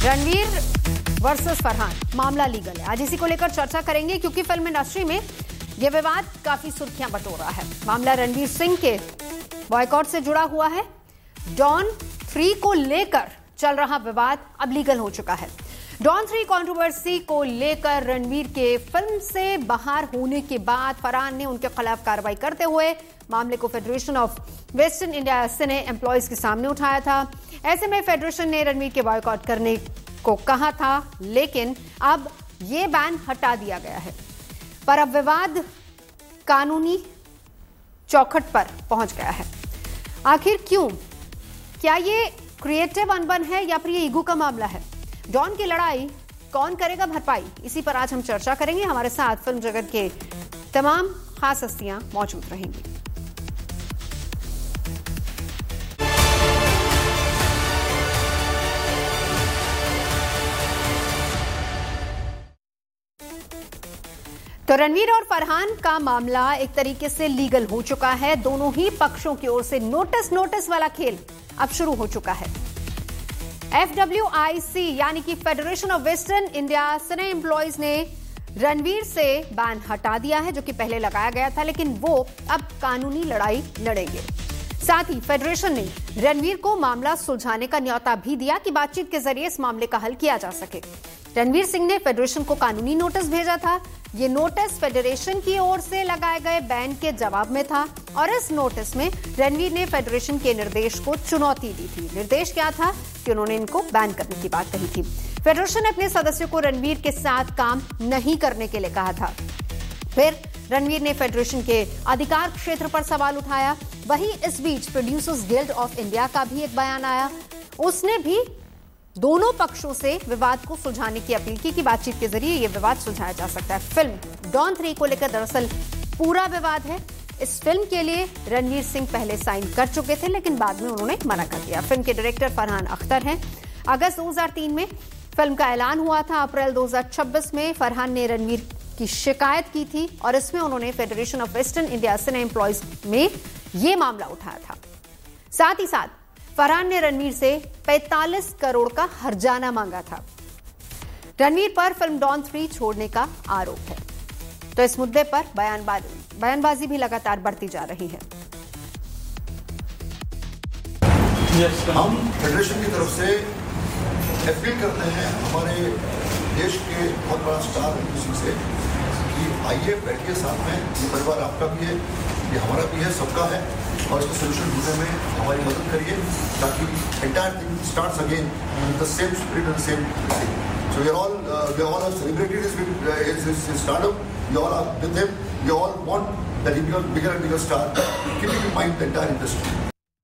Ranveer versus Farhan, मामला legal है। आज इसी को लेकर चर्चा करेंगे क्योंकि फिल्म इंडस्ट्री में यह विवाद काफी सुर्खियां बटोर रहा है। मामला रणवीर सिंह के बॉयकॉट से जुड़ा हुआ है। डॉन 3 को लेकर चल रहा विवाद अब लीगल हो चुका है। डॉन 3 कंट्रोवर्सी को लेकर रणवीर के फिल्म से बाहर होने के बाद फरहान ने उनके खिलाफ कार्रवाई करते हुए मामले को federation of western India cine employees के सामने उठाया था। ऐसे में फेडरेशन ने रणवीर के बॉयकॉट करने को कहा था, लेकिन अब यह बैन हटा दिया गया है। पर अब विवाद कानूनी चौखट पर पहुंच गया है। आखिर क्यों? क्या ये क्रिएटिव अनबन है या फिर ये ईगो का मामला है? डॉन की लड़ाई कौन करेगा भरपाई? इसी पर आज हम चर्चा करेंगे। हमारे साथ फिल्म जगत के तमाम खास हस्तियां मौजूद रहेंगी। तो रणवीर और फरहान का मामला एक तरीके से लीगल हो चुका है। दोनों ही पक्षों की ओर से नोटिस वाला खेल अब शुरू हो चुका है। FWIC यानी कि federation of western India cine employees ने रणवीर से बैन हटा दिया है, जो कि पहले लगाया गया था, लेकिन वो अब कानूनी लड़ाई लड़ेंगे। साथ ही फेडरेशन ने रणवीर को मामला सुलझाने का न्योता भी दिया कि बातचीत के जरिए इस मामले का हल किया जा सके। रणवीर सिंह ने फेडरेशन को कानूनी नोटिस भेजा था। ये नोटिस फेडरेशन की ओर से लगाए गए बैन के जवाब में था और इस नोटिस में रणवीर ने फेडरेशन के निर्देश को चुनौती दी थी। निर्देश क्या था कि उन्होंने इनको बैन करने की बात कही थी। फेडरेशन ने अपने सदस्यों को रणवीर के साथ काम नहीं करने के लिए कहा था। फिर रणवीर ने फेडरेशन के अधिकार क्षेत्र पर सवाल उठाया। वहीं इस बीच प्रोड्यूसर्स गिल्ड ऑफ इंडिया का भी एक बयान आया। उसने भी दोनों पक्षों से विवाद को सुलझाने की अपील की कि बातचीत के जरिए यह विवाद सुलझाया जा सकता है। फिल्म डॉन 3 को लेकर दरअसल पूरा विवाद है। इस फिल्म के लिए रणवीर सिंह पहले साइन कर चुके थे, लेकिन बाद में उन्होंने मना कर दिया। फिल्म के डायरेक्टर फरहान अख्तर हैं। अगस्त 2003 में फिल्म का ऐलान हुआ था। अप्रैल 2026 में फरहान ने रणवीर की शिकायत की थी और इसमें उन्होंने federation of western India cine employees में यह मामला उठाया था। साथ ही साथ फरहान ने रणवीर से 45 करोड़ का हर्जाना मांगा था। रणवीर पर फिल्म डॉन 3 छोड़ने का आरोप है। तो इस मुद्दे पर बयानबाजी भी लगातार बढ़ती जा रही है। हम फेडरेशन की तरफ से अपील करते हैं हमारे देश के बहुत बड़ा स्टार रणवीर से कि आइए बैठिए साथ में। ये परिवार आपका भी है, ये हमारा भी है, सबका है, और इसका सोल्यूशन ढूंढने में हमारी मदद करिए ताकि entire thing starts again with the same spirit and same thing. So we all have celebrated his stardom, we all are with him, we all want that he becomes bigger and bigger star, keeping in mind the entire industry.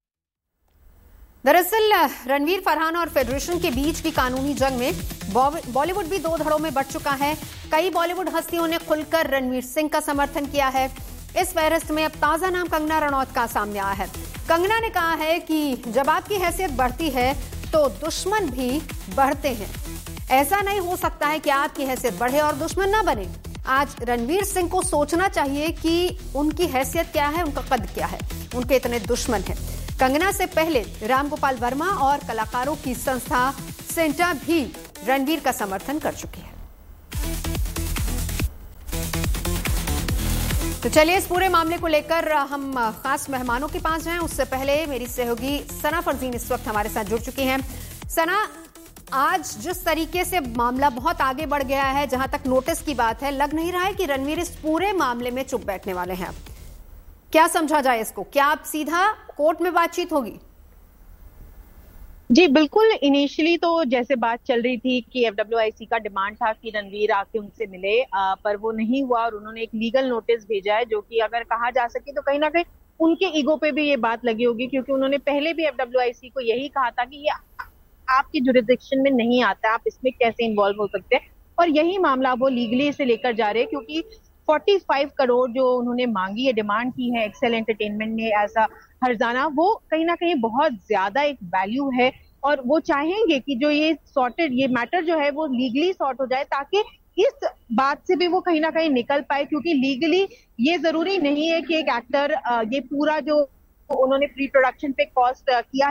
दरअसल रणवीर, फरहान और federation के बीच की कानूनी जंग में बॉलीवुड भी दो धड़ों में बंट चुका है। कई बॉलीवुड हस्तियों ने खुलकर रणवीर सिंह का समर्थन किया है। इस फहरिस्त में अब ताजा नाम कंगना रनौत का सामने आया है। कंगना ने कहा है कि जब आपकी हैसियत बढ़ती है तो दुश्मन भी बढ़ते हैं। ऐसा नहीं हो सकता है कि आपकी हैसियत बढ़े और दुश्मन ना बने। आज रणवीर सिंह को सोचना चाहिए कि उनकी हैसियत क्या है, उनका कद क्या है, उनके इतने दुश्मन हैं। कंगना से पहले रामगोपाल वर्मा और कलाकारों की संस्था सेंटा भी रणवीर का समर्थन कर चुकी है। तो चलिए इस पूरे मामले को लेकर हम खास मेहमानों के पास जाएं। उससे पहले मेरी सहयोगी सना फरजीन इस वक्त हमारे साथ जुड़ चुकी हैं। सना, आज जिस तरीके से मामला बहुत आगे बढ़ गया है, जहां तक नोटिस की बात है, लग नहीं रहा है कि रणवीर इस पूरे मामले में चुप बैठने वाले हैं। क्या समझा जाए इसको? क्या आप सीधा कोर्ट में बातचीत होगी? जी बिल्कुल। इनिशियली तो जैसे बात चल रही थी कि FWIC का डिमांड था कि रणवीर आके उनसे मिले, पर वो नहीं हुआ और उन्होंने एक लीगल नोटिस भेजा है, जो कि अगर कहा जा सके तो कहीं ना कहीं उनके ईगो पे भी ये बात लगी होगी, क्योंकि उन्होंने पहले भी FWIC को यही कहा था कि ये आपकी जुरिडिक्शन में नहीं आता, आप इसमें कैसे इन्वॉल्व हो सकते हैं। और यही मामला वो लीगली इसे लेकर जा रहे हैं, क्योंकि 45 करोड़ जो उन्होंने मांगी है, डिमांड की है एक्सेल एंटरटेनमेंट ने ऐसा हर्जाना, वो कहीं ना कहीं बहुत ज्यादा एक वैल्यू है और वो चाहेंगे कि जो ये मैटर जो है वो लीगली सॉर्ट हो जाए, ताकि इस बात से भी वो कहीं ना कहीं निकल पाए। क्योंकि लीगली ये जरूरी नहीं है कि एक एक्टर ये पूरा जो उन्होंने प्री प्रोडक्शन पे कॉस्ट किया है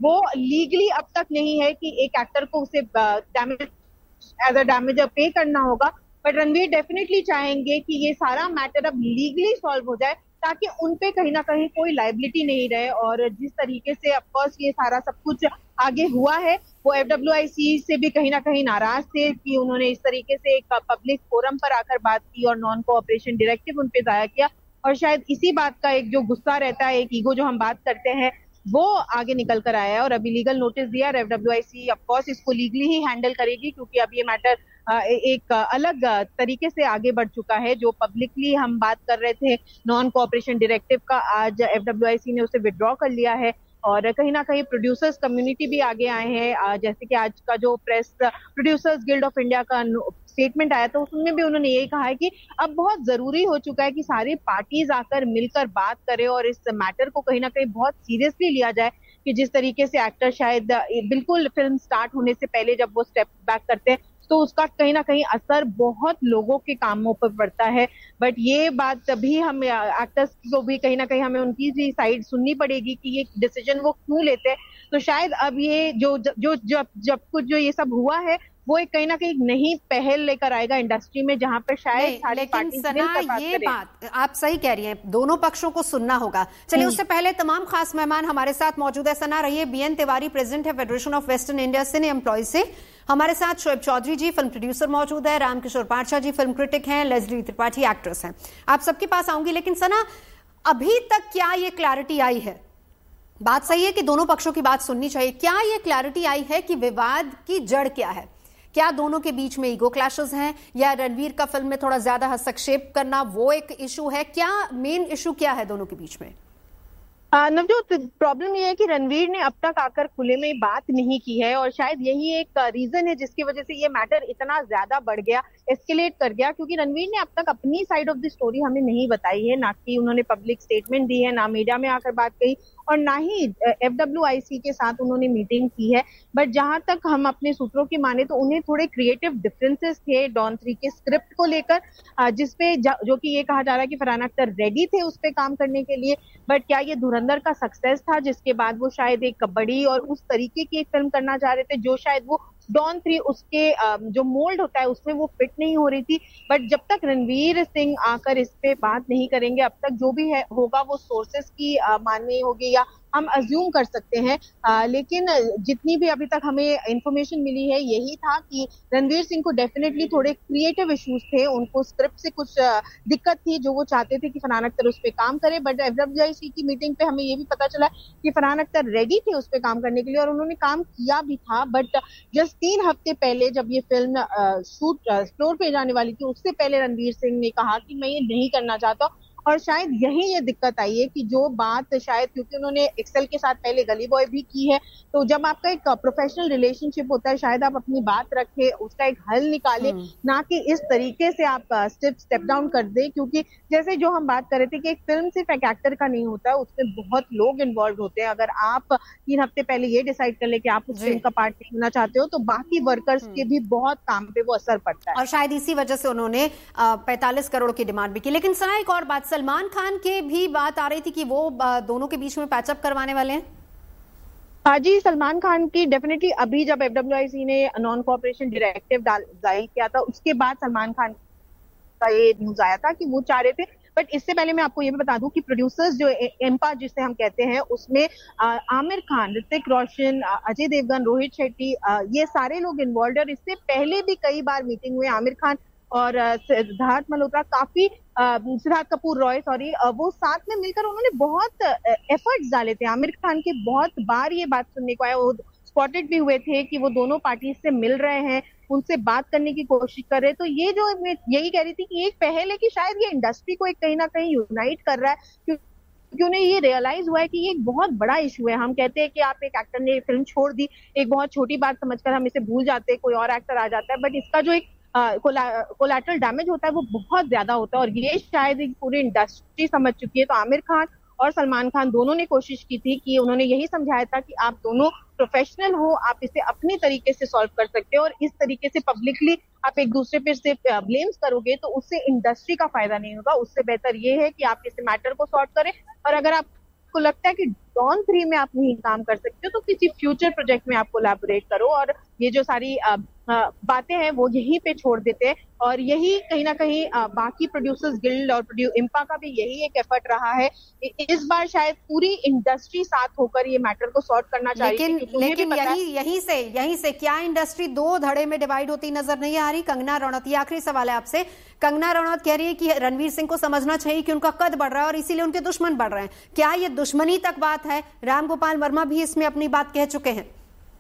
वो लीगली अब तक नहीं है कि एक एक्टर को उसे डैमेज एज अ डैमेज पे करना होगा। बट रणवीर डेफिनेटली चाहेंगे कि ये सारा मैटर अब लीगली सॉल्व हो जाए, ताकि उनपे कहीं ना कहीं कोई लाइबिलिटी नहीं रहे। और जिस तरीके से ऑफकोर्स ये सारा सब कुछ आगे हुआ है, वो FWIC से भी कहीं ना कहीं नाराज थे कि उन्होंने इस तरीके से एक पब्लिक फोरम पर आकर बात की और नॉन कोऑपरेशन डायरेक्टिव उनपे जाया किया। और शायद इसी बात का एक जो गुस्सा रहता है, एक ईगो जो हम बात करते हैं, वो आगे निकल कर आया है और अभी लीगल नोटिस दिया। FWIC ऑफकोर्स इसको लीगली ही हैंडल करेगी, क्योंकि अब ये मैटर एक अलग तरीके से आगे बढ़ चुका है। जो पब्लिकली हम बात कर रहे थे नॉन कोऑपरेशन डायरेक्टिव का, आज FWIC ने उसे विड्रॉ कर लिया है। और कहीं ना कहीं प्रोड्यूसर्स कम्युनिटी भी आगे आए हैं। जैसे कि आज का जो press producers guild of India का स्टेटमेंट आया था, उसमें भी उन्होंने यही कहा है कि अब बहुत जरूरी हो चुका है कि सारी पार्टीज आकर मिलकर बात करें और इस मैटर को कहीं ना कहीं बहुत सीरियसली लिया जाए। कि जिस तरीके से एक्टर शायद बिल्कुल फिल्म स्टार्ट होने से पहले जब वो स्टेप बैक करते हैं, तो उसका कहीं ना कहीं असर बहुत लोगों के कामों पर पड़ता है। बट ये बात भी हम एक्टर्स को भी कहीं ना कहीं हमें उनकी भी साइड सुननी पड़ेगी कि ये डिसीजन वो क्यों लेते हैं। तो शायद अब ये जब कुछ जो ये सब हुआ है, वो एक कहीं ना कहीं नई पहल लेकर आएगा इंडस्ट्री में, जहां पर शायद लेकिन सना ये बात आप सही कह रही हैं, दोनों पक्षों को सुनना होगा। चलिए उससे पहले तमाम खास मेहमान हमारे साथ मौजूद है। सना रहिए, BN तिवारी प्रेसिडेंट है federation of western India cine employ से। हमारे साथ शोएब चौधरी जी फिल्म प्रोड्यूसर मौजूद है, रामकिशोर पाठशाह जी फिल्म क्रिटिक हैं, लेस्ली त्रिपाठी एक्ट्रेस हैं। आप सबके पास आऊंगी, लेकिन सना अभी तक क्या ये क्लैरिटी आई है? बात सही है कि दोनों पक्षों की बात सुननी चाहिए, क्या ये क्लैरिटी आई है कि विवाद की जड़ क्या है? क्या दोनों के बीच में ईगो क्लैशेस हैं, या रणवीर का फिल्म में थोड़ा ज्यादा हस्तक्षेप करना वो एक इशू है? क्या मेन इशू क्या है दोनों के बीच में? नवजोत, प्रॉब्लम ये है कि रणवीर ने अब तक आकर खुले में बात नहीं की है, और शायद यही एक रीजन है जिसकी वजह से ये मैटर इतना ज्यादा बढ़ गया, एस्केलेट कर गया। क्योंकि रणवीर ने अब तक अपनी साइड ऑफ द स्टोरी हमें नहीं बताई है, ना कि उन्होंने पब्लिक स्टेटमेंट दी है, ना मीडिया में आकर बात कही, और ना ही FWIC के साथ उन्होंने मीटिंग की है। बट जहां तक हम अपने सूत्रों की माने तो उन्हें थोड़े क्रिएटिव डिफरेंसेस थे डॉन 3 के स्क्रिप्ट को लेकर, जिसपे जो कि ये कहा जा रहा है कि फरहान अख्तर रेडी थे उस पे काम करने के लिए। बट क्या ये धुरंधर का सक्सेस था, जिसके बाद वो शायद एक बड़ी और उस तरीके की एक फिल्म करना चाह रहे थे जो शायद वो डॉन 3 उसके जो मोल्ड होता है उसमें वो फिट नहीं हो रही थी। बट जब तक रणवीर सिंह आकर इस पे बात नहीं करेंगे, अब तक जो भी है होगा वो सोर्सेस की माननी होगी या हम अज्यूम कर सकते हैं। लेकिन जितनी भी अभी तक हमें इंफॉर्मेशन मिली है, यही था कि रणवीर सिंह को डेफिनेटली थोड़े क्रिएटिव इश्यूज थे, उनको स्क्रिप्ट से कुछ दिक्कत थी जो वो चाहते थे कि फरहान अख्तर उस पर काम करे। बट FWIC की मीटिंग पे हमें ये भी पता चला कि फरहान अख्तर रेडी थे उस पर काम करने के लिए, और उन्होंने काम किया भी था। बट जस्ट 3 हफ्ते पहले जब ये फिल्म शूट फ्लोर पे जाने वाली थी, उससे पहले रणवीर सिंह ने कहा कि मैं ये नहीं करना चाहता। और शायद यही ये दिक्कत आई है कि जो बात शायद, क्योंकि उन्होंने एक्सेल के साथ पहले गली बॉय भी की है, तो जब आपका एक प्रोफेशनल रिलेशनशिप होता है, शायद आप अपनी बात रखे, उसका एक हल निकाले, ना कि इस तरीके से आप स्टेप डाउन कर दे। क्योंकि जैसे जो हम बात कर रहे थे कि एक फिल्म सिर्फ एक एक्टर का नहीं होता है, उसमें बहुत लोग इन्वॉल्व होते हैं। अगर आप 3 हफ्ते पहले ये डिसाइड कर ले कि आप उस फिल्म का पार्ट नहीं होना चाहते हो, तो बाकी वर्कर्स के भी बहुत काम पे वो असर पड़ता है। और शायद इसी वजह से उन्होंने 45 करोड़ की डिमांड भी की। लेकिन सना एक और बात, सलमान खान के भी बात आ रही थी कि वो दोनों के बीच में पैचअप करवाने वाले हैं। हाँ जी, सलमान खान की डेफिनेटली अभी जब FWIC ने नॉन कोऑपरेशन डायरेक्टिव जारी किया था, उसके बाद सलमान खान का ये न्यूज आया था कि वो चाह रहे थे। बट इससे पहले मैं आपको ये भी बता दूं कि प्रोड्यूसर्स जो एम्पा जिसे हम कहते हैं, उसमें आमिर खान, ऋतिक रोशन, अजय देवगन, रोहित शेट्टी, ये सारे लोग इन्वॉल्व है। और इससे पहले भी कई बार मीटिंग हुए, आमिर खान और सिद्धार्थ मल्होत्रा सिद्धार्थ कपूर रॉय वो साथ में मिलकर उन्होंने बहुत एफर्ट्स डाले थे। आमिर खान के बहुत बार ये बात सुनने को आया, वो स्पॉटेड भी हुए थे कि वो दोनों पार्टी से मिल रहे हैं, उनसे बात करने की कोशिश कर रहे हैं। तो ये जो मैं यही कह रही थी कि एक पहल है कि शायद ये इंडस्ट्री को एक कहीं ना कहीं यूनाइट कर रहा है, क्योंकि उन्हें ये रियलाइज हुआ है कि ये एक बहुत बड़ा इशू है। हम कहते हैं कि आप एक एक्टर ने फिल्म छोड़ दी, एक बहुत छोटी बात समझकर हम इसे भूल जाते हैं, कोई और एक्टर आ जाता है, बट इसका जो एक कोलैटरल डैमेज होता है वो बहुत ज्यादा होता है, और ये शायद एक पूरी इंडस्ट्री समझ चुकी है। तो आमिर खान और सलमान खान दोनों ने कोशिश की थी कि उन्होंने यही समझाया था कि आप दोनों प्रोफेशनल हो, आप इसे अपनी तरीके से सॉल्व कर सकते हो, और इस तरीके से पब्लिकली आप एक दूसरे पे से ब्लेम्स करोगे तो उससे इंडस्ट्री का फायदा नहीं होगा। उससे बेहतर ये है कि आप इस मैटर को सॉर्ट करें, और अगर आपको लगता है कि डॉन 3 में आप नहीं काम कर सकते हो तो किसी फ्यूचर प्रोजेक्ट में आप कोलैबोरेट करो। और ये जो सारी बातें हैं वो यहीं पे छोड़ देते हैं। और यही कहीं ना कहीं बाकी प्रोड्यूसर्स गिल्ड और इम्पा का भी यही एक एफर्ट रहा है। इस बार शायद पूरी इंडस्ट्री साथ होकर ये मैटर को सॉर्ट करना चाहिए। लेकिन यहीं से क्या इंडस्ट्री दो धड़े में डिवाइड होती नजर नहीं आ रही? कंगना रनौत, ये आखिरी सवाल है आपसे। कंगना रनौत कह रही है कि रणवीर सिंह को समझना चाहिए कि उनका कद बढ़ रहा है और इसीलिए उनके दुश्मन बढ़ रहे हैं। क्या ये दुश्मनी तक बात है? राम गोपाल वर्मा भी इसमें अपनी बात कह चुके हैं।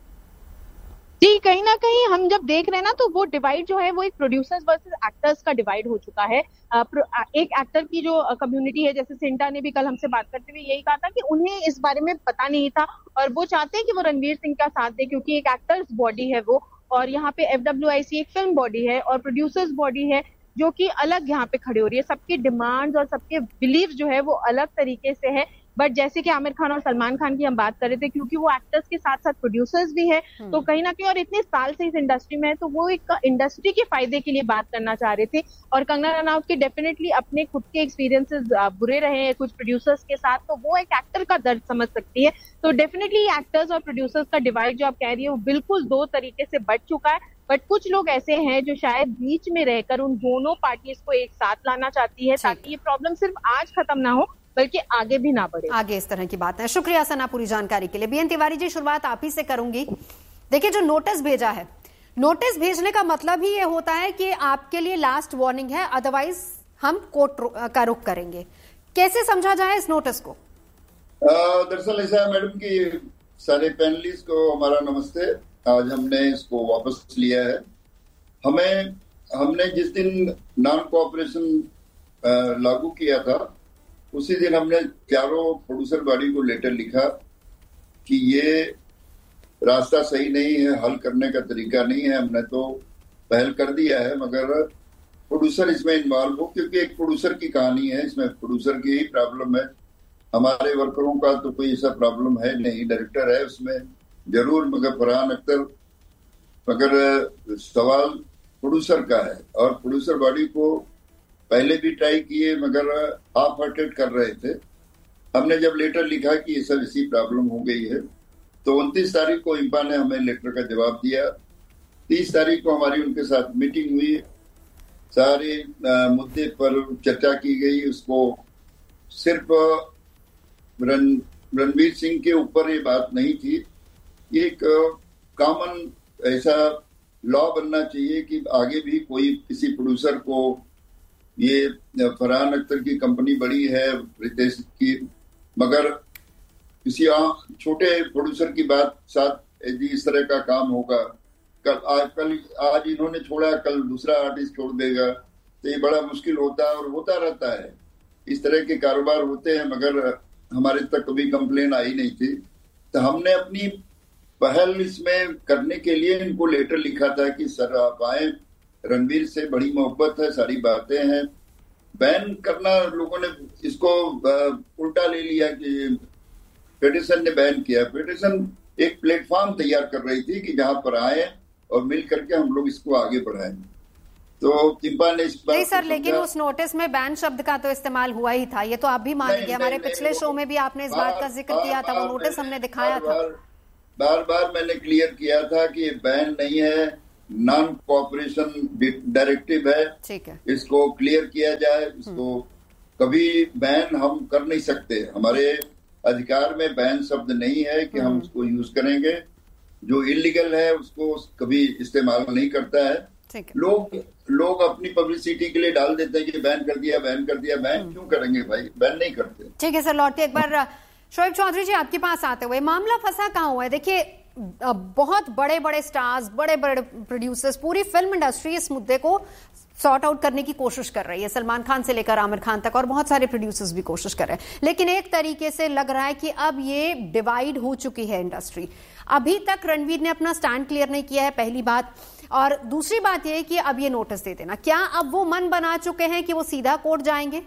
जी, कहीं ना कहीं हम जब देख रहे हैं ना तो वो डिवाइड जो है वो एक प्रोड्यूसर्स वर्सेस एक्टर्स का डिवाइड हो चुका है। एक एक्टर की जो कम्युनिटी है, जैसे सिंटा ने भी कल हमसे बात करते हुए यही कहा था कि उन्हें इस बारे में पता नहीं था और वो चाहते हैं कि वो रणवीर सिंह का साथ दे क्योंकि एक एक्टर्स बॉडी है वो, और यहाँ पे FWIC एक फिल्म बॉडी है और प्रोड्यूसर्स बॉडी है जो कि अलग यहाँ पे खड़ी हो रही है। सबकी डिमांड्स और सबके बिलीफ जो है वो अलग तरीके से है। बट जैसे कि आमिर खान और सलमान खान की हम बात कर रहे थे, क्योंकि वो एक्टर्स के साथ साथ प्रोड्यूसर्स भी है तो कहीं ना कहीं, और इतने साल से इस इंडस्ट्री में है तो वो एक इंडस्ट्री के फायदे के लिए बात करना चाह रहे थे। और कंगना रनौत के डेफिनेटली अपने खुद के एक्सपीरियंसेस बुरे रहे हैं कुछ प्रोड्यूसर्स के साथ, तो वो एक एक्टर का दर्द समझ सकती है। तो डेफिनेटली एक्टर्स और प्रोड्यूसर्स का डिवाइड जो आप कह रही है वो बिल्कुल दो तरीके से बढ़ चुका है। बट कुछ लोग ऐसे हैं जो शायद बीच में रहकर उन दोनों पार्टीज को एक साथ लाना चाहती है ताकि ये प्रॉब्लम सिर्फ आज खत्म ना हो बल्कि आगे भी ना बढ़े। आगे इस तरह की बात है। शुक्रिया सना पूरी जानकारी के लिए। बीएन तिवारी जी, शुरुआत आप ही से करूंगी। देखिए, जो नोटिस भेजा है, नोटिस भेजने का मतलब ही ये होता है कि आपके लिए लास्ट वार्निंग है, अदरवाइज हम कोर्ट का रुख करेंगे। कैसे समझा जाए इस नोटिस को? दरअसल ऐसा है मैडम कि सारे पैनलिस्ट को हमारा नमस्ते। आज हमने इसको वापस लिया है। हमने जिस दिन नॉन कोऑपरेशन लागू किया था उसी दिन हमने चारों प्रोड्यूसर बॉडी को लेटर लिखा कि ये रास्ता सही नहीं है, हल करने का तरीका नहीं है। हमने तो पहल कर दिया है मगर प्रोड्यूसर इसमें इन्वॉल्व हो, क्योंकि एक प्रोड्यूसर की कहानी है, इसमें प्रोड्यूसर की ही प्रॉब्लम है। हमारे वर्करों का तो कोई ऐसा प्रॉब्लम है नहीं, डायरेक्टर है उसमें जरूर, मगर फरहान अख्तर, मगर सवाल प्रोड्यूसर का है। और प्रोड्यूसर बॉडी को पहले भी ट्राई किए मगर हाफ हार्टेड कर रहे थे। हमने जब लेटर लिखा कि ये सब इसी प्रॉब्लम हो गई है तो 29 तारीख को इम्पा ने हमें लेटर का जवाब दिया। 30 तारीख को हमारी उनके साथ मीटिंग हुई, सारे मुद्दे पर चर्चा की गई। उसको सिर्फ रणवीर सिंह के ऊपर ये बात नहीं थी, एक कॉमन ऐसा लॉ बनना चाहिए कि आगे भी कोई किसी प्रोड्यूसर को, ये फरहान अख्तर की कंपनी बड़ी है रितेश की, मगर किसी छोटे प्रोड्यूसर की बात साथ इस तरह का काम होगा, आज इन्होंने छोड़ा कल दूसरा आर्टिस्ट छोड़ देगा, तो ये बड़ा मुश्किल होता है और होता रहता है। इस तरह के कारोबार होते हैं, मगर हमारे तक कभी कंप्लेन आई नहीं थी। तो हमने अपनी पहल इसमें करने के लिए इनको लेटर लिखा था कि सर आप आए, रणवीर से बड़ी मोहब्बत है, सारी बातें हैं। बैन करना, लोगों ने इसको उल्टा ले लिया कि फेडरेशन ने बैन किया। फेडरेशन एक प्लेटफॉर्म तैयार कर रही थी कि जहां पर आए और मिल करके हम लोग इसको आगे बढ़ाएं। तो इम्पा ने इस बात नहीं सर, लेकिन उस नोटिस में बैन शब्द का तो इस्तेमाल हुआ ही था, ये तो आप भी मानेंगे। हमारे पिछले शो में भी आपने इस बात का जिक्र किया था, वो नोटिस हमने दिखाया था। बार बार मैंने क्लियर किया था कि बैन नहीं है, नॉन कोऑपरेशन डायरेक्टिव है, ठीक है, इसको क्लियर किया जाए। इसको कभी बैन हम कर नहीं सकते, हमारे अधिकार में बैन शब्द नहीं है कि हम उसको यूज करेंगे। जो इलीगल है उसको कभी इस्तेमाल नहीं करता है। लोग अपनी पब्लिसिटी के लिए डाल देते हैं कि बैन कर दिया, बैन कर दिया। बैन क्यों करेंगे भाई, बैन नहीं करते। ठीक है सर, लौटते एक बार शोएब चौधरी जी आपके पास आते हुए, मामला फंसा कहाँ हुआ है? देखिए, बहुत बड़े बड़े स्टार्स, बड़े बड़े प्रोड्यूसर्स, पूरी फिल्म इंडस्ट्री इस मुद्दे को सॉर्ट आउट करने की कोशिश कर रही है, सलमान खान से लेकर आमिर खान तक, और बहुत सारे प्रोड्यूसर्स भी कोशिश कर रहे हैं। लेकिन एक तरीके से लग रहा है कि अब ये डिवाइड हो चुकी है इंडस्ट्री। अभी तक रणवीर ने अपना स्टैंड क्लियर नहीं किया है, पहली बात। और दूसरी बात यह है कि अब ये नोटिस दे देना, क्या अब वो मन बना चुके हैं कि वो सीधा कोर्ट जाएंगे?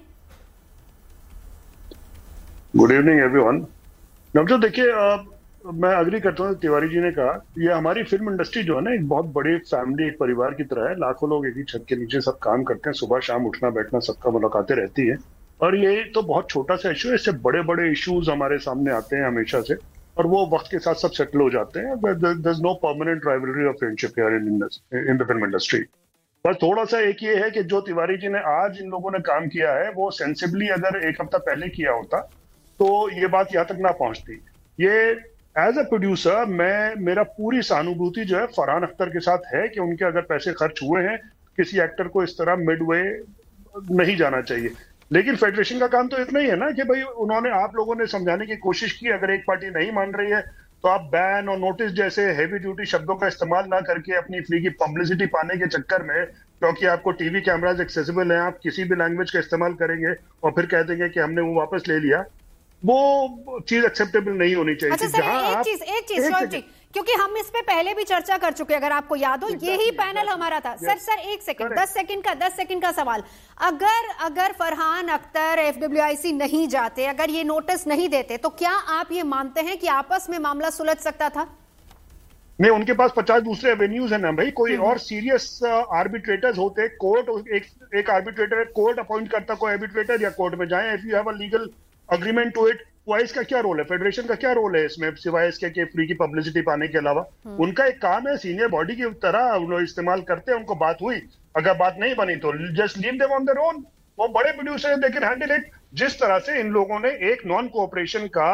Good evening everyone. नवजोत, देखिए, मैं अग्री करता हूँ तिवारी जी ने कहा, ये हमारी फिल्म इंडस्ट्री जो है ना, एक बहुत बड़ी फैमिली, एक परिवार की तरह है। लाखों लोग एक ही छत के नीचे सब काम करते हैं, सुबह शाम उठना बैठना सबका मुलाकातें रहती है। और ये तो बहुत छोटा सा इशू है, इससे बड़े बड़े इश्यूज हमारे सामने आते हैं हमेशा से, और वो वक्त के साथ सब सेटल हो जाते हैं। There is no permanent rivalry of friendship here in the film industry. बस थोड़ा सा एक ये है कि जो तिवारी जी ने आज इन लोगों ने काम किया है वो सेंसिबली अगर एक हफ्ता पहले किया होता तो ये बात यहाँ तक ना पहुंचती। ये एज अ प्रोड्यूसर मेरा पूरी सहानुभूति जो है फरहान अख्तर के साथ है कि उनके अगर पैसे खर्च हुए हैं, किसी एक्टर को इस तरह मिडवे नहीं जाना चाहिए। लेकिन फेडरेशन का काम तो इतना ही है ना कि भाई उन्होंने आप लोगों ने समझाने की कोशिश की, अगर एक पार्टी नहीं मान रही है तो आप बैन और नोटिस जैसे हेवी ड्यूटी शब्दों का इस्तेमाल ना करके अपनी फ्री की पब्लिसिटी पाने के चक्कर में, क्योंकि आपको टीवी कैमराज एक्सेसिबल हैं, आप किसी भी लैंग्वेज का इस्तेमाल करेंगे और फिर कह देंगे कि हमने वो वापस ले लिया, वो चीज एक्सेप्टेबल नहीं होनी चाहिए। अच्छा सर, एक चीज शौर्य जी, क्योंकि हम इस पे पहले भी चर्चा कर चुके हैं, अगर आपको याद हो यही पैनल हमारा था। सर एक सेकंड, 10 सेकंड का सवाल। अगर फरहान अख्तर FWIC नहीं जाते, अगर ये नोटिस नहीं देते, तो क्या आप ये मानते हैं कि आपस में मामला सुलझ सकता था? नहीं, उनके पास 50 दूसरे एवेन्यूज है ना भाई। कोई और सीरियस आर्बिट्रेटर्स होते, कोर्ट एक आर्बिट्रेटर, कोर्ट अपॉइंट करता कोई आर्बिट्रेटर, या कोर्ट में जाए। If you have a legal agreement to it, vice का क्या रोल है, फेडरेशन का क्या रोल है इसमें, सिवाय इसके कि फ्री की पब्लिसिटी पाने के अलावा? उनका एक काम है, सीनियर बॉडी की तरह उन्होंने इस्तेमाल करते हैं, उनको बात हुई, अगर बात नहीं बनी तो just leave them on their own. वो बड़े प्रोड्यूसर है, दे कैन हैंडल इट। जिस तरह से इन लोगों ने एक नॉन कोऑपरेशन का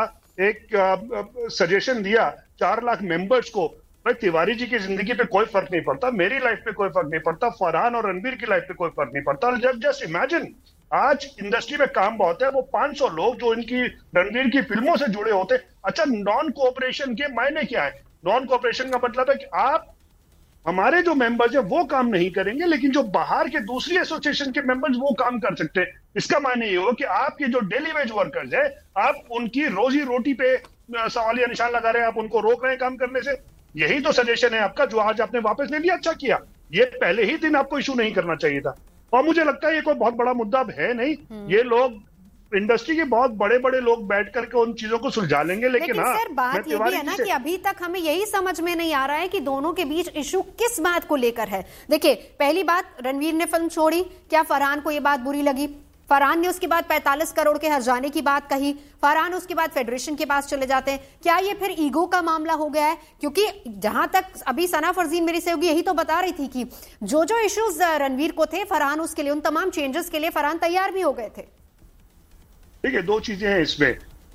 एक सजेशन दिया 4 लाख मेंबर्स को, भाई तिवारी जी की जिंदगी पे कोई फर्क नहीं पड़ता, मेरी लाइफ पे कोई फर्क नहीं पड़ता, फरहान और रणवीर की लाइफ पे कोई फर्क नहीं पड़ता। जस्ट इमेजिन, आज इंडस्ट्री में काम बहुत है, वो 500 लोग जो इनकी रणवीर की फिल्मों से जुड़े होते। अच्छा, नॉन कोऑपरेशन के मायने क्या है? नॉन कोऑपरेशन का मतलब है कि आप हमारे जो मेंबर्स हैं वो काम नहीं करेंगे, लेकिन जो बाहर के दूसरी एसोसिएशन के मेंबर्स वो काम कर सकते हैं। इसका मायने ये हो कि आपके जो डेली वेज वर्कर्स हैं, आप उनकी रोजी रोटी पे सवालिया निशान लगा रहे हैं, आप उनको रोक रहे हैं काम करने से। यही तो सजेशन है आपका, जो आज आपने वापस ले लिया। अच्छा किया, ये पहले ही दिन आपको इशू नहीं करना चाहिए था। और मुझे लगता है ये कोई बहुत बड़ा मुद्दा है नहीं। ये लोग, इंडस्ट्री के बहुत बड़े बड़े लोग बैठ करके उन चीजों को सुलझा लेंगे। लेकिन हाँ, सर बात ये भी है ना कि अभी तक हमें यही समझ में नहीं आ रहा है कि दोनों के बीच इशू किस बात को लेकर है। देखिए, पहली बात, रणवीर ने फिल्म छोड़ी, क्या फरहान को ये बात बुरी लगी? फरहान ने उसके बाद 45 करोड़ के हर्जाने की बात कही, फरहान उसके बाद फेडरेशन के पास चले जाते हैं। क्या ये फिर ईगो का मामला हो गया है? क्योंकि जहां तक अभी सना फरजीन मेरी सहयोगी यही तो बता रही थी कि जो इश्यूज रणवीर को थे, फरहान उसके लिए, उन तमाम चेंजेस के लिए फरहान तैयार भी हो गए थे। ठीक है, 2 चीजें हैं इसमें।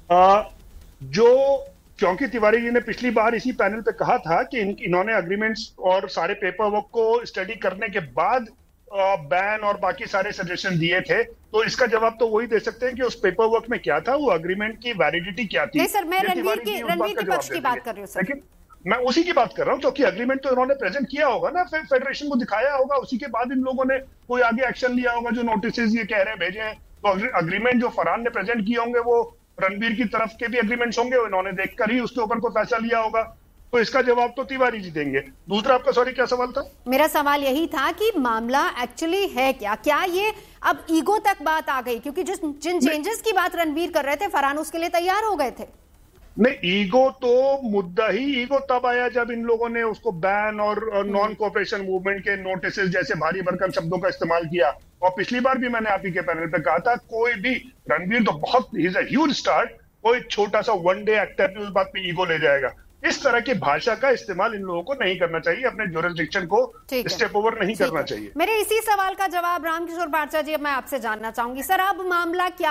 क्योंकि तिवारी जी ने पिछली बार इसी पैनल पे कहा था कि इन्होंने अग्रीमेंट्स और सारे पेपर वर्क को स्टडी करने के बाद बैन और बाकी सारे सजेशन दिए थे, तो इसका जवाब तो वही दे सकते हैं कि उस पेपर वर्क में क्या था, वो अग्रीमेंट की वैलिडिटी क्या थी। नहीं सर, मैं रणवीर के पक्ष की बात कर रही हूँ सर। लेकिन मैं उसी की बात कर रहा हूँ, क्योंकि अग्रीमेंट तो इन्होंने प्रेजेंट किया होगा ना, फिर फेडरेशन को दिखाया होगा, उसी के बाद इन लोगों ने कोई आगे एक्शन लिया होगा। जो नोटिस ये कह रहे हैं भेजे हैं, तो अग्रीमेंट जो फरहान ने प्रेजेंट किए होंगे वो रणवीर की तरफ के भी अग्रीमेंट्स होंगे, इन्होंने देखकर ही उसके ऊपर कोई फैसला लिया होगा। तो इसका जवाब तो तिवारी जी देंगे। दूसरा आपका, सॉरी, क्या सवाल था? मेरा सवाल यही था कि मामला एक्चुअली है क्या ये अब ईगो तक बात आ गई? क्योंकि जिन चेंजेस की बात रणवीर कर रहे थे, फरहान उसके लिए तैयार हो गए थे। नहीं, ईगो तो मुद्दा ही ईगो तब आया जब इन लोगों ने उसको बैन और नॉन कोऑपरेशन मूवमेंट के नोटिस जैसे भारी भरकम शब्दों का इस्तेमाल किया। और पिछली बार भी मैंने आप ही के पैनल पे कहा था, कोई भी, रणवीर तो बहुत, he is a huge star, कोई छोटा सा वन डे एक्टर भी उस बात पे ईगो ले जाएगा। इस तरह की भाषा का इस्तेमाल इन लोगों को नहीं करना चाहिए, अपने ज्यूरिसडिक्शन को स्टेप ओवर नहीं करना चाहिए। मेरे इसी सवाल का जवाब रामकिशोर पारचा जी अब मैं आपसे जानना चाहूंगी। सर, अब मामला क्या,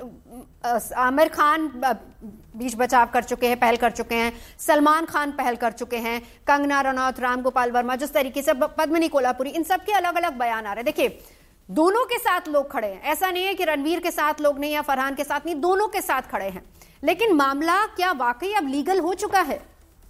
आमिर खान बीच बचाव कर चुके हैं, पहल कर चुके हैं, सलमान खान पहल कर चुके हैं, कंगना रनौत, राम गोपाल वर्मा, जिस तरीके से पद्मिनी कोल्हापुरी, इन सबके अलग अलग बयान आ रहे हैं। देखिए, दोनों के साथ लोग खड़े हैं, ऐसा नहीं है कि रणवीर के साथ लोग नहीं या फरहान के साथ नहीं, दोनों के साथ खड़े हैं। लेकिन मामला क्या वाकई अब लीगल हो चुका है?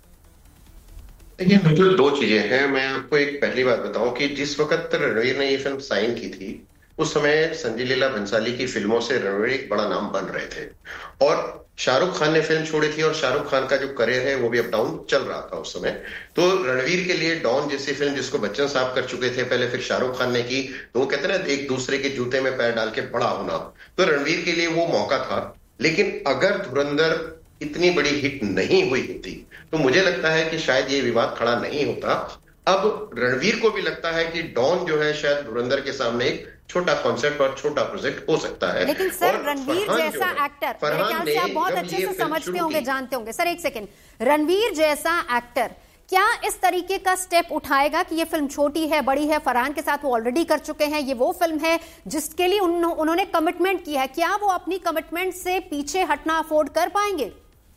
देखिए, बिल्कुल 2 चीजें हैं। मैं आपको एक पहली बात बताऊं कि जिस वक्त रणवीर ने ये फिल्म साइन की थी, उस समय संजय लीला भंसाली की फिल्मों से रणवीर एक बड़ा नाम बन रहे थे, और शाहरुख खान ने फिल्म छोड़ी थी, और शाहरुख खान का जो करियर है वो भी अप डाउन चल रहा था उस समय। तो रणवीर के लिए डॉन जैसी फिल्म, जिसको बच्चन साहब कर चुके थे पहले, फिर शाहरुख खान ने की, तो वो कहते हैं ना, एक दूसरे के जूते में पैर डाल के बड़ा होना, तो रणवीर के लिए वो मौका था। लेकिन अगर धुरंधर इतनी बड़ी हिट नहीं हुई होती तो मुझे लगता है कि शायद ये विवाद खड़ा नहीं होता। अब रणवीर को भी लगता है कि डॉन जो है शायद धुरंधर के सामने एक छोटा कॉन्सेप्ट और छोटा प्रोजेक्ट हो सकता है। लेकिन सर रणवीर जैसा एक्टर, मेरे ख्याल से आप बहुत अच्छे से समझते होंगे, जानते होंगे। सर एक सेकंड, रणवीर जैसा एक्टर क्या इस तरीके का स्टेप उठाएगा कि ये फिल्म छोटी है, बड़ी है? फरहान के साथ वो ऑलरेडी कर चुके हैं, ये वो फिल्म है जिसके लिए उन्होंने कमिटमेंट किया है। क्या वो अपनी कमिटमेंट से पीछे हटना अफोर्ड कर पाएंगे?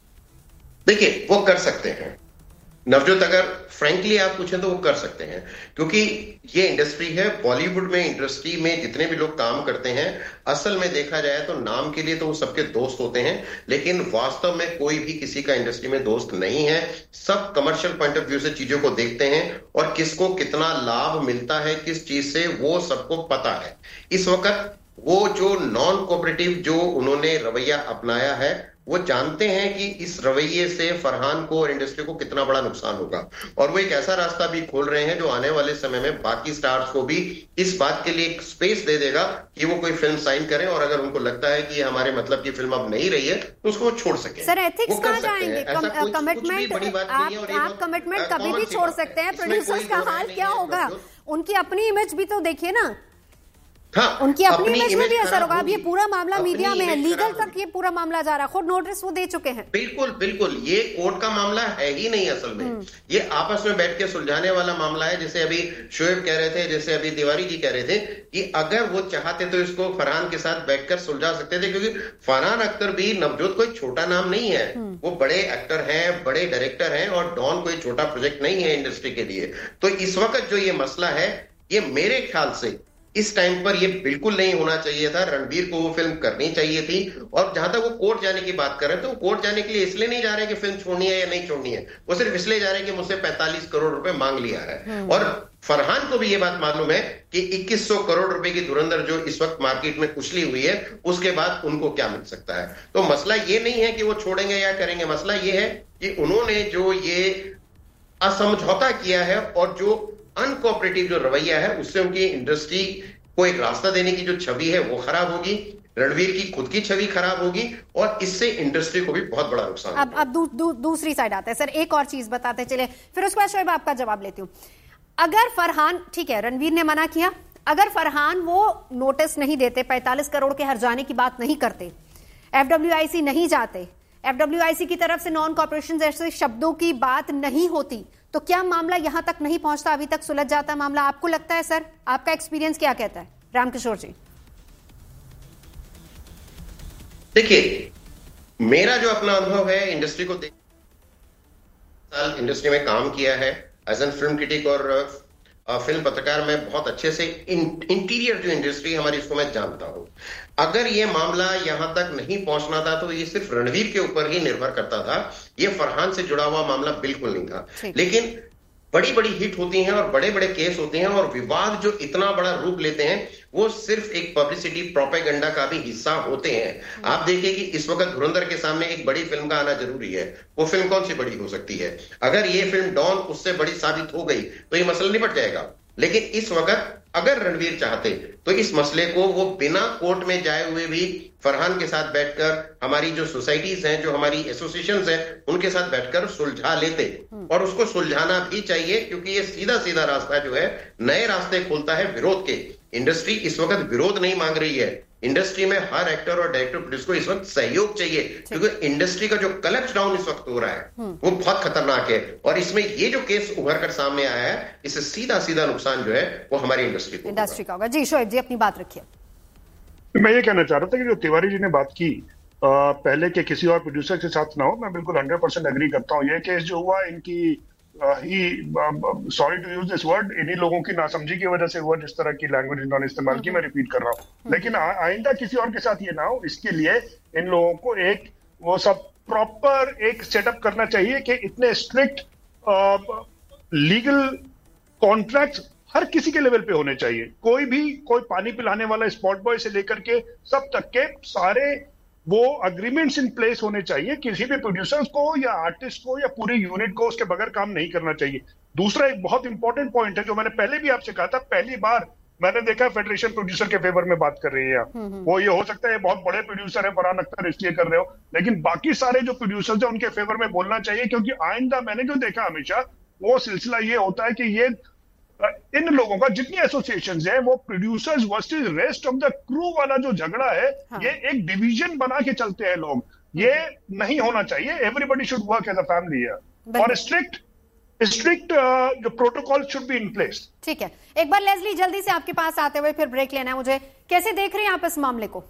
देखिए, वो कर सकते हैं नवजोत, अगर फ्रैंकली आप पूछें तो वो कर सकते हैं, क्योंकि ये इंडस्ट्री है। बॉलीवुड में इंडस्ट्री में जितने भी लोग काम करते हैं, असल में देखा जाए तो नाम के लिए तो वो सबके दोस्त होते हैं, लेकिन वास्तव में कोई भी किसी का इंडस्ट्री में दोस्त नहीं है। सब कमर्शियल पॉइंट ऑफ व्यू से चीजों को देखते हैं और किसको कितना लाभ मिलता है किस चीज से, वो सबको पता है। इस वक्त वो जो नॉन कोऑपरेटिव जो उन्होंने रवैया अपनाया है, वो जानते हैं कि इस रवैये से फरहान को और इंडस्ट्री को कितना बड़ा नुकसान होगा, और वो एक ऐसा रास्ता भी खोल रहे हैं जो आने वाले समय में बाकी स्टार्स को भी इस बात के लिए एक स्पेस दे देगा कि वो कोई फिल्म साइन करें, और अगर उनको लगता है कि हमारे मतलब की फिल्म अब नहीं रही है तो उसको छोड़ सके। सर एथिक्स कहां जाएंगे? कमिटमेंट आप कमिटमेंट कभी भी छोड़ सकते हैं। प्रोड्यूसर्स का हाल क्या होगा? उनकी अपनी इमेज भी तो देखिए ना। हाँ, उनकी अपनी इमेज में भी असर होगा। अब ये पूरा मामला मीडिया में है, लीगल तक ये पूरा मामला जा रहा है, खुद नोटिस वो दे चुके हैं। बिल्कुल बिल्कुल, ये कोर्ट का मामला है ही नहीं असल में, ये आपस में बैठ के सुलझाने वाला मामला है। जैसे अभी शोएब कह रहे थे, जैसे अभी तिवारी जी कह रहे थे कि अगर वो चाहते तो इसको फरहान के साथ बैठकर सुलझा सकते थे, क्योंकि फरहान अख्तर भी नवजोत कोई छोटा नाम नहीं है, वो बड़े एक्टर हैं, बड़े डायरेक्टर हैं, और डॉन कोई छोटा प्रोजेक्ट नहीं है इंडस्ट्री के लिए। तो इस वक्त जो ये मसला है, ये मेरे ख्याल से इस टाइम पर ये बिल्कुल नहीं होना चाहिए था। रणवीर को वो फिल्म करनी चाहिए थी। और जहां तक वो कोर्ट जाने की बात कर रहे हैं, तो वो कोर्ट जाने के लिए इसलिए नहीं जा रहे कि फिल्म छोड़नी है या नहीं छोड़नी है, वो सिर्फ इसलिए जा रहे हैं कि मुझसे 45 करोड़ रुपए मांग लिया है। और फरहान को भी ये बात मालूम है कि 2100 करोड़ रुपए की धुरंधर जो इस वक्त मार्केट में उछली हुई है, उसके बाद उनको क्या मिल सकता है। तो मसला ये नहीं है कि वो छोड़ेंगे या करेंगे, मसला ये है कि उन्होंने जो ये असमझौता किया है और जो अनकोऑपरेटिव जो रवैया है, उससे उनकी इंडस्ट्री को एक रास्ता देने की जो छवि है वो खराब होगी, रणवीर की खुद की छवि खराब होगी, और इससे इंडस्ट्री को भी बहुत बड़ा नुकसान। अब दूसरी साइड आता है सर, एक और चीज बताते चले, फिर उसके बाद शोएब आपका जवाब लेती हूँ। अगर फरहान, ठीक है रणवीर ने मना किया, अगर फरहान वो नोटिस नहीं देते, 45 करोड़ के हर जाने की बात नहीं करते, FWIC नहीं जाते, FWIC की तरफ से नॉन कॉर्पोरेशन जैसे शब्दों की बात नहीं होती, तो क्या मामला यहां तक नहीं पहुंचता, अभी तक सुलझ जाता मामला? आपको लगता है सर, आपका एक्सपीरियंस क्या कहता है? रामकिशोर जी। देखिए, मेरा जो अपना अनुभव है इंडस्ट्री को साल इंडस्ट्री में काम किया है एज एन फिल्म क्रिटिक और फिल्म पत्रकार में, बहुत अच्छे से इंटीरियर जो इंडस्ट्री हमारी, इसको मैं जानता हूं। अगर ये मामला यहां तक नहीं पहुंचना था तो ये सिर्फ रणवीर के ऊपर ही निर्भर करता था, ये फरहान से जुड़ा हुआ मामला बिल्कुल नहीं था। लेकिन बड़ी बड़ी हिट होती हैं और बड़े बड़े केस होते हैं, और विवाद जो इतना बड़ा रूप लेते हैं, वो सिर्फ एक पब्लिसिटी प्रोपेगेंडा का भी हिस्सा होते हैं। आप देखिए कि इस वक्त धुरंधर के सामने एक बड़ी फिल्म का आना जरूरी है। वो फिल्म कौन सी बड़ी हो सकती है? अगर ये फिल्म डॉन उससे बड़ी साबित हो गई तो ये मसला निपट जाएगा। लेकिन इस वक्त अगर रणवीर चाहते तो इस मसले को वो बिना कोर्ट में जाए हुए भी फरहान के साथ बैठकर, हमारी जो सोसाइटीज हैं, जो हमारी एसोसिएशंस हैं, उनके साथ बैठकर सुलझा लेते, और उसको सुलझाना भी चाहिए, क्योंकि ये सीधा सीधा रास्ता जो है नए रास्ते खोलता है विरोध के। इंडस्ट्री इस वक्त विरोध नहीं मांग रही है, इंडस्ट्री में हर एक्टर और डायरेक्टर प्रोड्यूसर को इस वक्त सहयोग चाहिए, क्योंकि इंडस्ट्री का जो कलेप्स डाउन इस वक्त हो रहा है वो बहुत खतरनाक है। और इसमें ये जो केस उभर कर सामने आया है, इससे सीधा सीधा नुकसान जो है वो हमारी इंडस्ट्री का होगा। जी शोएब जी, अपनी बात रखिए। मैं ये कहना चाह रहा था कि जो तिवारी जी ने बात की पहले के किसी और प्रोड्यूसर के साथ ना हो, मैं बिल्कुल 100% एग्री करता हूँ। ये केस जो हुआ, इनकी sorry to use this word, इन्हीं लोगों की नासमझी की वजह से हुआ, जिस तरह की लैंग्वेज इन्होंने इस्तेमाल की, मैं रिपीट कर रहा हूँ। लेकिन आइंदा किसी और के साथ ये ना हो, इसके लिए इन लोगों को एक वो सब प्रॉपर एक सेटअप करना चाहिए कि इतने स्ट्रिक्ट लीगल कॉन्ट्रैक्ट हर किसी के लेवल पे होने चाहिए। कोई पानी पिलाने वाला स्पॉट बॉय से लेकर के सब तक के सारे वो अग्रीमेंट्स इन प्लेस होने चाहिए। किसी भी प्रोड्यूसर्स को या आर्टिस्ट को या पूरे यूनिट को उसके बगैर काम नहीं करना चाहिए। दूसरा एक बहुत इंपॉर्टेंट पॉइंट है जो मैंने पहले भी आपसे कहा था, पहली बार मैंने देखा फेडरेशन प्रोड्यूसर के फेवर में बात कर रही है। वो ये हो सकता है बहुत बड़े प्रोड्यूसर है, फरहान अख्तर इसलिए कर रहे हो, लेकिन बाकी सारे जो प्रोड्यूसर्स हैं उनके फेवर में बोलना चाहिए, क्योंकि आइंदा मैंने जो देखा हमेशा वो सिलसिला ये होता है कि ये इन लोगों का जितनी एसोसिएशंस है वो producers versus rest of the crew वाला जो झगड़ा है, हाँ। ये एक डिवीजन बना के चलते हैं लोग, ये नहीं होना चाहिए। Everybody should work as a family here और स्ट्रिक्ट जो protocol should be in place. ठीक है, एक बार लेस्ली जल्दी से आपके पास आते हुए फिर ब्रेक लेना है मुझे, कैसे देख रहे हैं आप इस मामले को?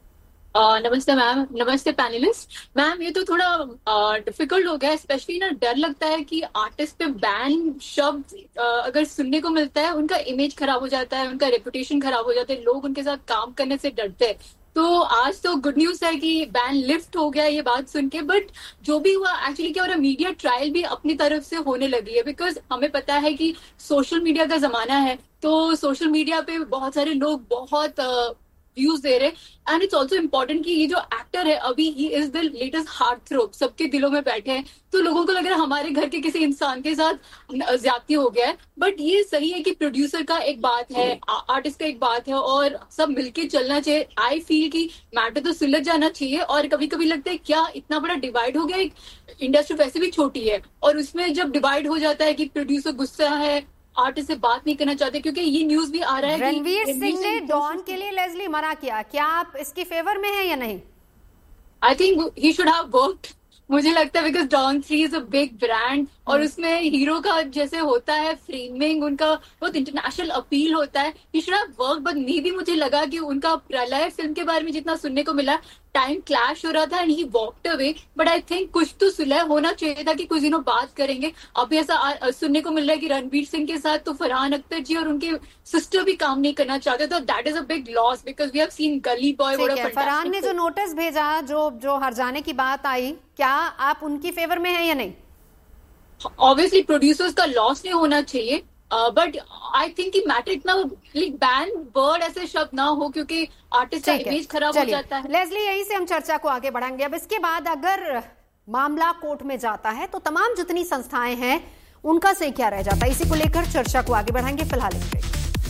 नमस्ते मैम, नमस्ते पैनलिस्ट। मैम ये तो थोड़ा डिफिकल्ट हो गया, स्पेशली ना डर लगता है कि आर्टिस्ट पे बैन शब्द अगर सुनने को मिलता है उनका इमेज खराब हो जाता है, उनका रेपुटेशन खराब हो जाता है, लोग उनके साथ काम करने से डरते हैं। तो आज तो गुड न्यूज है कि बैन लिफ्ट हो गया ये बात सुन के, बट जो भी हुआ एक्चुअली क्या हो रहा है, मीडिया ट्रायल भी अपनी तरफ से होने लगी है, बिकॉज हमें पता है कि सोशल मीडिया का जमाना है, तो सोशल मीडिया पे बहुत सारे लोग बहुत व्यूज दे रहे, एंड इट्स ऑल्सो इम्पोर्टेंट कि ये जो एक्टर है अभी he is the latest heart थ्रोब, सबके दिलों में बैठे हैं, तो लोगों को लग रहा है हमारे घर के किसी इंसान के साथ ज्यादती हो गया है। बट ये सही है कि प्रोड्यूसर का एक बात है, आर्टिस्ट का एक बात है, और सब मिलके चलना चाहिए। आई फील कि मैटर तो सुलझ जाना चाहिए, और कभी कभी लगता है क्या इतना बड़ा डिवाइड हो गया, एक इंडस्ट्री वैसे भी छोटी है, और उसमें जब डिवाइड हो जाता है कि प्रोड्यूसर गुस्सा है, आर्टिस्ट से बात नहीं करना चाहते, क्योंकि ये न्यूज भी आ रहा है रणवीर सिंह ने डॉन के लिए लेस्ली मना किया, क्या आप इसके फेवर में हैं या नहीं? I think he should have worked, मुझे लगता है, because don 3 is a big brand, और उसमें हीरो का जैसे होता है फ्रेमिंग, उनका बहुत इंटरनेशनल अपील होता है, he should have work. But मे भी मुझे लगा कि उनका प्रलय फिल्म के बारे में जितना सुनने को मिला, टाइम क्लैश हो रहा था and he walked away, but I think कुछ तो सुलह होना चाहिए था कि कुछ दिनों बात करेंगे। अभी ऐसा सुनने को मिल रहा है कि रणवीर सिंह के साथ तो फरहान अख्तर जी और उनके सिस्टर भी काम नहीं करना चाहते, तो that is a big loss, because we have seen गली बॉय। फरहान ने जो नोटिस भेजा, जो हर्जाने की बात आई, क्या आप उनकी फेवर में हैं या नहीं? ऑब्वियसली प्रोड्यूसर्स का लॉस नहीं होना चाहिए, बट आई थिंक कि मैटर इतना बैन वर्ड ऐसे शब्द ना हो, क्योंकि आर्टिस्ट का इमेज खराब हो जाता है। लेस्ली, यहीं से हम चर्चा को आगे बढ़ाएंगे। अब इसके बाद अगर मामला कोर्ट में जाता है तो तमाम जितनी संस्थाएं हैं उनका से क्या रह जाता है, इसी को लेकर चर्चा को आगे बढ़ाएंगे। फिलहाल